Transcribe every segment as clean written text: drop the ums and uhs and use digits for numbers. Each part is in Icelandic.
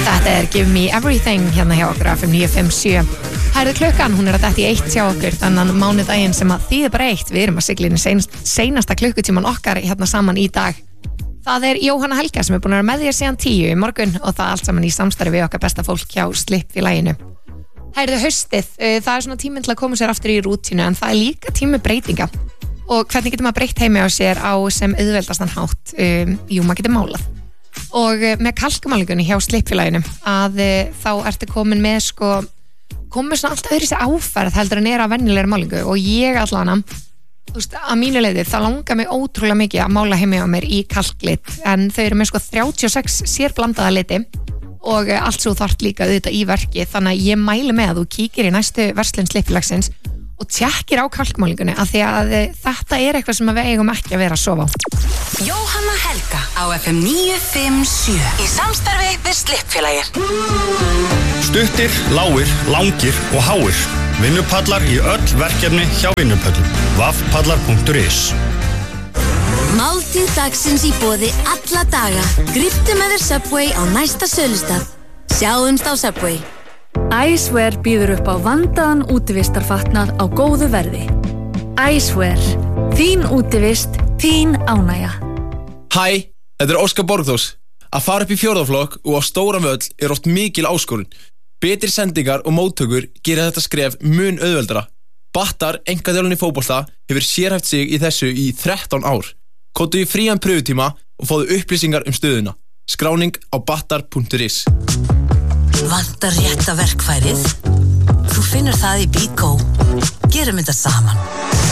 Þetta Give Me Everything hérna hjá okkur FM 957. Hærðu klukkan, hún að detta í 1 hjá okkur þannig mánudaginn sem að þýðir bara 1. Við erum að sigla inn í seinasta klukkutíman okkar hérna saman í dag. Það Jóhanna Helga sem búin að vera með þér síðan 10 í morgun og það allt saman í samstarfi við okkar besta fólk hjá Slippfélaginu. Hærðu haustið, það svona tíminn til að koma sér aftur í rútínu en það líka tími breytinga. Og hvernig getur maður breytt heimi á sér á sem auðveldastan hátt? Jú, maður getur málað. Og með kalkmálingunni hjá Slippfélaginu að þá ertu komin með svona allt öðru sér áferð heldur en að venjulegri málingu og ég allan að mínu leiði það langar mig ótrúlega mikið að mála heimi á mér í kalklit en þau eru með 36 sérblandaða liti og allt svo þarft líka auðvitað í verki þannig að ég mæli með að þú kíkir í næstu verslun Slippfélagsins og tjekkir á kalkmálingunni af því að þetta eitthvað sem við eigum ekki að vera að sofa á. Jóhanna Helga á FM 957 í samstarfi við Slippfélagið. Stuttir, lágir, langir og háir. Vinnupallar í öll verkefni hjá Vinnupöllum. Vafpallar.is. Máltíð dagsins í boði alla daga. Gríptu með þér Subway á næsta sölustað. Sjáumst á Subway. Icewear býður upp á vandaðan útivistarfatnað á góðu verði. Icewear. Þín útivist, þín ánægja. Hæ, þetta Óskar Borgþórs. Að fara upp í fjórðaflokk og á stóran völl oft mikil áskorun. Betri sendingar og móttökur gera þetta skref mun auðveldara. Battar, einkaþjálfun í fótbolta, hefur sérhæft sig í þessu í 13 ár. Kóttu í frían pröfutíma og fáðu upplýsingar stöðuna. Skráning á battar.is. Vantar rétta verkfærið? Þú finnur það í BeatGo. Gerum þetta saman.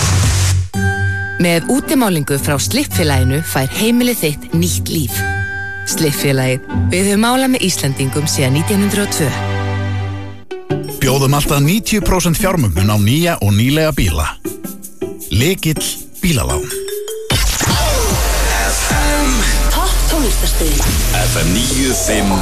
Með útimálingu frá Slippfélaginu fær heimilið þitt nýtt líf. Slippfélagið. Við höfum málað með Íslendingum síðan 1902. Bjóðum alltaf 90% fjármögnun á nýja og nýlega bíla. Lykill bílalán. Topp tónlistarstöðin. FM 95